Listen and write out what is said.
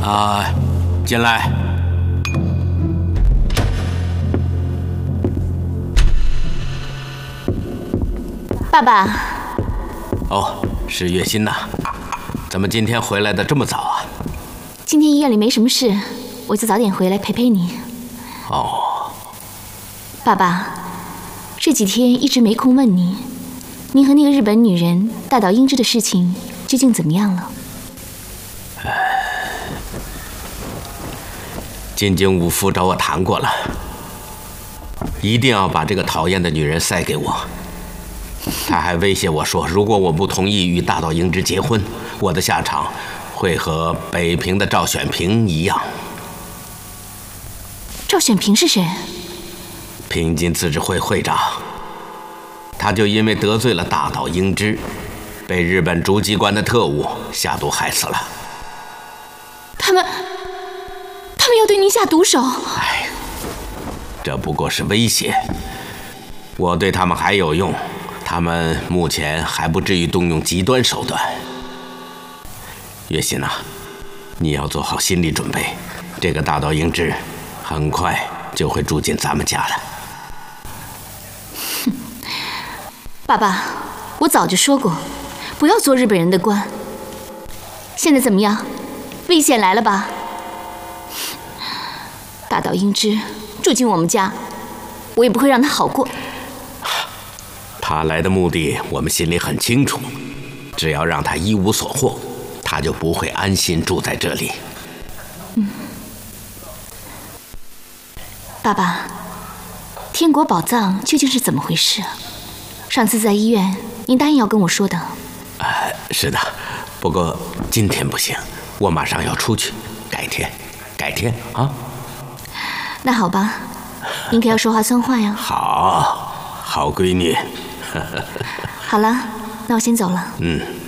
进来。 爸爸。 哦，是月心呐，怎么今天回来的这么早啊？ 今天医院里没什么事，我就早点回来陪陪你。 哦。 爸爸，这几天一直没空问你，您和那个日本女人大岛英之的事情究竟怎么样了？ 金井武夫找我谈过了，一定要把这个讨厌的女人塞给我。他还威胁我说，如果我不同意与大岛英之结婚，我的下场会和北平的赵选平一样。 赵选平是谁？ 平津自治会会长。他就因为得罪了大岛英之，被日本诸机关的特务下毒害死了。 他们要对您下毒手？ 哎，这不过是威胁。我对他们还有用，他们目前还不至于动用极端手段。月心啊，你要做好心理准备，这个大岛英之很快就会住进咱们家了。 爸爸，我早就说过，不要做日本人的官。现在怎么样？危险来了吧？大岛英之住进我们家，我也不会让他好过。 他来的目的我们心里很清楚，只要让他一无所获，他就不会安心住在这里。 爸爸，天国宝藏究竟是怎么回事啊？上次在医院，您答应要跟我说的。 是的，不过今天不行，我马上要出去，改天啊。 那好吧，您可要说话算话呀。 好闺女。 好了，那我先走了。 嗯。